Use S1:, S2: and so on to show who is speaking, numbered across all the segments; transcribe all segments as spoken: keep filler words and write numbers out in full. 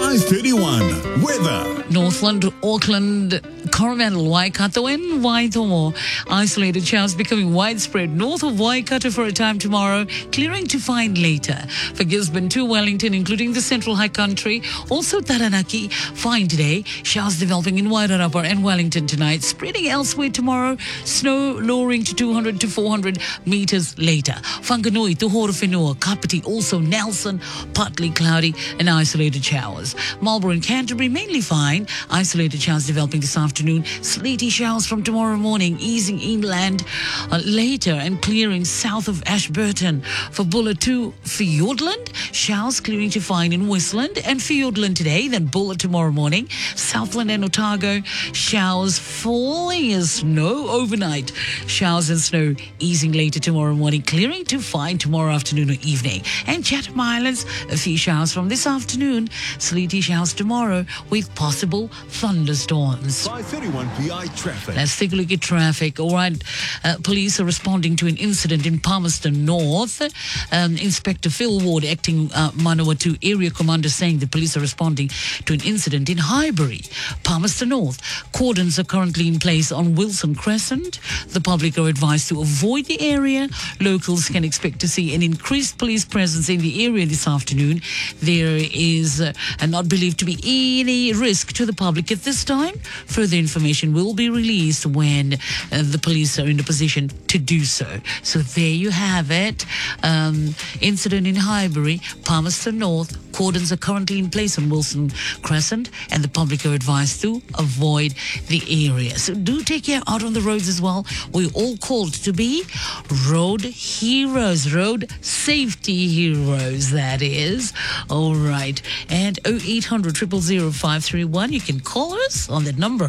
S1: five thirty-one. Weather.
S2: Northland, Auckland, Coromandel, Waikato and Waitomo. Isolated showers becoming widespread north of Waikato for a time tomorrow, clearing to find later. For Gisborne to Wellington, including the Central High Country, also Taranaki, fine today. Showers developing in Wairarapa and Wellington tonight, spreading elsewhere tomorrow. Snow lowering to two hundred to four hundred metres later. Whanganui to Horowhenua, Kapiti, also Nelson, partly cloudy and isolated showers. Marlborough and Canterbury, mainly fine. Isolated showers developing this afternoon. Sleety showers from tomorrow morning, easing inland uh, later and clearing south of Ashburton. For Buller to Fiordland, showers clearing to fine in Westland and Fiordland today, then Buller tomorrow morning. Southland and Otago, showers falling as snow overnight. Showers and snow easing later tomorrow morning, clearing to fine tomorrow afternoon or evening. And Chatham Islands, a few showers from this afternoon. Sleety showers tomorrow with possible thunderstorms.
S1: five thirty-one P I traffic.
S2: Let's take a look at traffic. All right. Uh, police are responding to an incident in Palmerston North. Um, Inspector Phil Ward, acting uh, Manawatu area commander, saying the police are responding to an incident in Highbury, Palmerston North. Cordons are currently in place on Wilson Crescent. The public are advised to avoid the area. Locals can expect to see an increased police presence in the area this afternoon. There is uh, not believed to be any risk to the public at this time. Further information will be released when uh, the police are in a position to do so. So there you have it. Um, incident in Highbury, Palmerston North. Cordons are currently in place on Wilson Crescent, and the public are advised to avoid the area. So do take care out on the roads as well. We're all called to be road heroes, road safety heroes, that is. All right. And oh eight hundred, zero zero zero, five three one, you can call us on that number.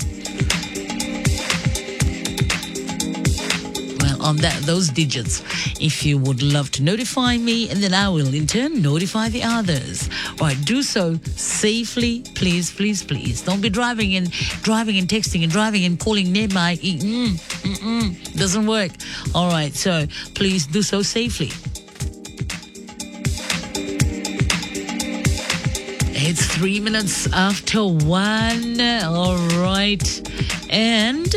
S2: On that, those digits, if you would love to notify me, and then I will in turn notify the others. All right, do so safely, please, please, please. Don't be driving and driving and texting and driving and calling nearby. Mm-mm, mm-mm, doesn't work. All right, so please do so safely. It's three minutes after one. All right, and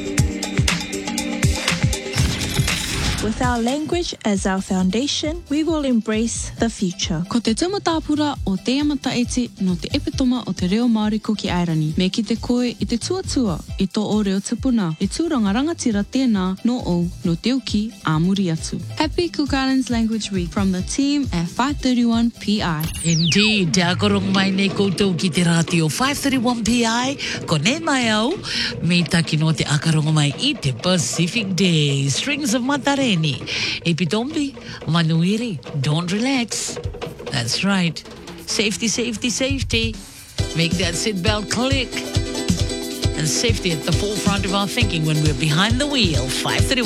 S3: with our language as our foundation, we will embrace the future.
S4: Ko te tūmatapura o te amata eti no te epitoma o te reo Māori ko ki Airani. Me ki te koe i te tuatua i tō o reo tupuna. E tūranga rangatira tēnā no o no te uki a muri atu. Happy Cook Islands Language Week from the team at five thirty-one P I.
S2: Indeed, te akorong mai nei koutou ki te rati o five thirty-one P I. Ko ne mai au, me taki no te akarongo mai i te Pacific Day. Strings of Matareni. Epitombi, Manuiri, don't relax. That's right. Safety, safety, safety. Make that seatbelt click. And safety at the forefront of our thinking when we're behind the wheel. five thirty-one